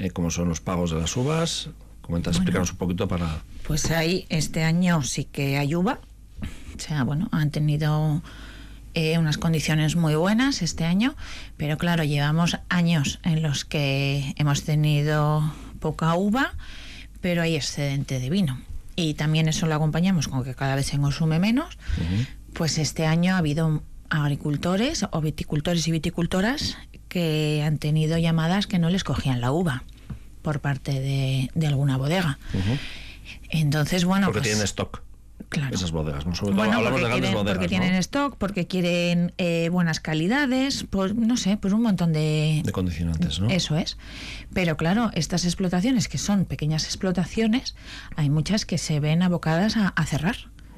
cómo son los pagos de las uvas. Explícanos un poquito para... Pues ahí este año sí que hay uva. O sea, bueno, han tenido unas condiciones muy buenas este año, pero claro, llevamos años en los que hemos tenido poca uva, pero hay excedente de vino. Y también eso lo acompañamos con que cada vez se consume menos. Pues este año ha habido agricultores o viticultores y viticultoras que han tenido llamadas que no les cogían la uva por parte de alguna bodega. Entonces, bueno, porque pues, tienen stock. Claro. Esas bodegas, ¿no? Sobre todo bueno, hablamos de grandes bodegas, porque ¿no? tienen stock, porque quieren buenas calidades, pues no sé, pues un montón de condicionantes, ¿no? Eso es. Pero claro, estas explotaciones, que son pequeñas explotaciones, hay muchas que se ven abocadas a cerrar.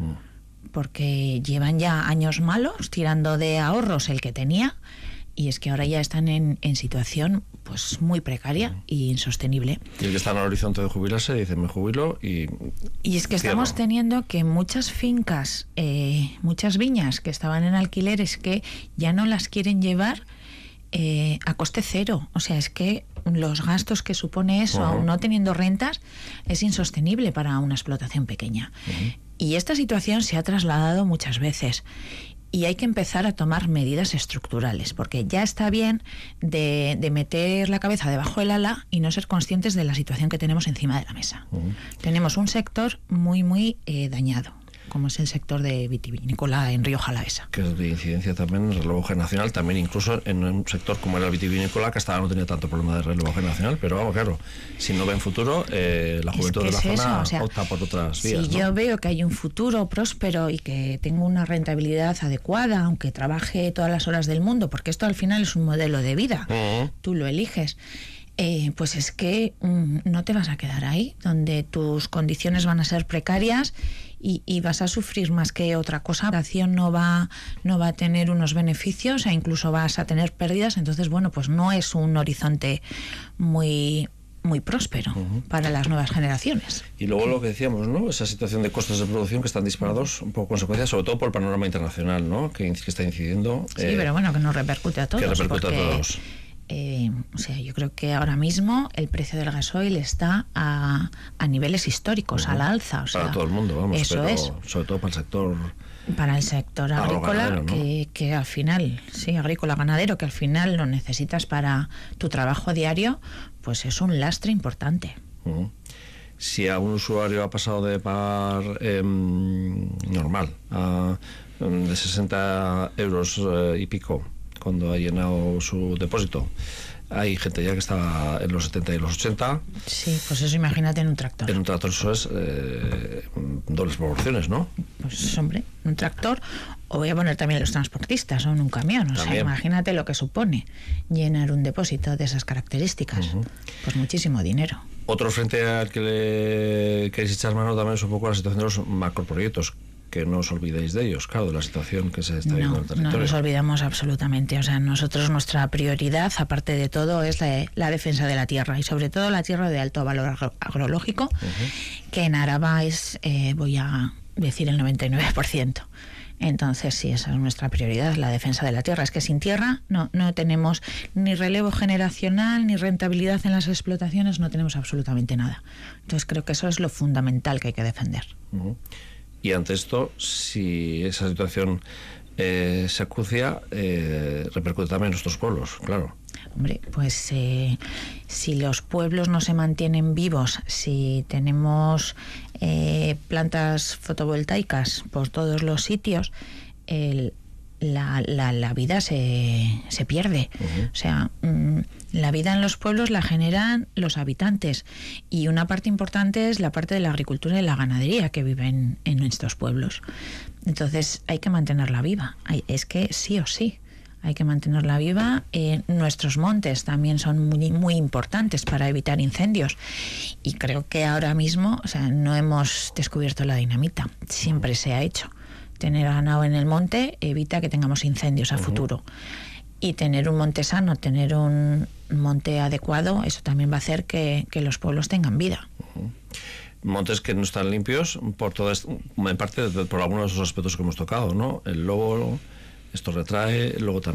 Porque llevan ya años malos, tirando de ahorros el que tenía, y es que ahora ya están en situación pues muy precaria e insostenible. Y el que está en el horizonte de jubilarse dice, me jubilo y es que estamos teniendo que muchas fincas, muchas viñas que estaban en alquileres, que ya no las quieren llevar a coste cero. O sea, es que los gastos que supone eso, aún no teniendo rentas, es insostenible para una explotación pequeña. Y esta situación se ha trasladado muchas veces. Y hay que empezar a tomar medidas estructurales, porque ya está bien de meter la cabeza debajo del ala y no ser conscientes de la situación que tenemos encima de la mesa. Tenemos un sector muy, muy dañado, como es el sector de vitivinícola en Rioja Alavesa. Que es de incidencia también en el relevo generacional, también incluso en un sector como era el vitivinícola, que hasta ahora no tenía tanto problema de relevo generacional, pero vamos, claro, si no ven futuro, la juventud de la zona opta por otras vías. Si yo veo que hay un futuro próspero y que tengo una rentabilidad adecuada, aunque trabaje todas las horas del mundo, porque esto al final es un modelo de vida, tú lo eliges, pues es que no te vas a quedar ahí, donde tus condiciones van a ser precarias y vas a sufrir más que otra cosa. La acción no va a tener unos beneficios e incluso vas a tener pérdidas. Entonces, bueno, pues no es un horizonte muy próspero para las nuevas generaciones. Y luego lo que decíamos, ¿no? Esa situación de costos de producción que están disparados, un poco consecuencia, sobre todo por el panorama internacional, ¿no? Que está incidiendo. Sí, pero bueno, que nos repercute a todos. Que repercute a todos. O sea, yo creo que ahora mismo el precio del gasoil está a niveles históricos, a la alza. O sea, para todo el mundo, vamos, eso pero es. Sobre todo para el sector... Para el sector agrícola, ¿no? que al final, sí, agrícola ganadero, que al final lo necesitas para tu trabajo diario, pues es un lastre importante. Si a un usuario ha pasado de pagar normal de 60 euros y pico cuando ha llenado su depósito, hay gente ya que está en los 70 y los 80. Sí, pues eso imagínate en un tractor. En un tractor eso es dobles proporciones, ¿no? Pues hombre, un tractor, o voy a poner también los transportistas o en un camión. O sea, imagínate lo que supone llenar un depósito de esas características. Pues muchísimo dinero. Otro frente al que le queréis echar mano también es un poco la situación de los macroproyectos, que no os olvidéis de ellos, claro, de la situación que se está viviendo en el territorio. No nos olvidamos absolutamente. O sea, nosotros, nuestra prioridad, aparte de todo, es la defensa de la tierra, y sobre todo la tierra de alto valor agrológico, que en Araba es, voy a decir, el 99%. Entonces, sí, esa es nuestra prioridad, la defensa de la tierra. Es que sin tierra no tenemos ni relevo generacional, ni rentabilidad en las explotaciones, no tenemos absolutamente nada. Entonces, creo que eso es lo fundamental que hay que defender. Y ante esto, si esa situación se acucia, repercute también en nuestros pueblos, claro. Hombre, pues si los pueblos no se mantienen vivos, si tenemos plantas fotovoltaicas por todos los sitios, la vida se pierde. O sea, la vida en los pueblos la generan los habitantes, y una parte importante es la parte de la agricultura y la ganadería que viven en estos pueblos. Entonces hay que mantenerla viva. Es que sí o sí hay que mantenerla viva. Nuestros montes también son muy, muy importantes para evitar incendios, y creo que ahora mismo, o sea, no hemos descubierto la dinamita. Siempre se ha hecho. Tener ganado en el monte evita que tengamos incendios a futuro. Y tener un monte sano, tener un monte adecuado, eso también va a hacer que los pueblos tengan vida. Montes que no están limpios por todo esto, en parte por algunos de esos aspectos que hemos tocado, ¿no? El lobo, esto retrae, luego también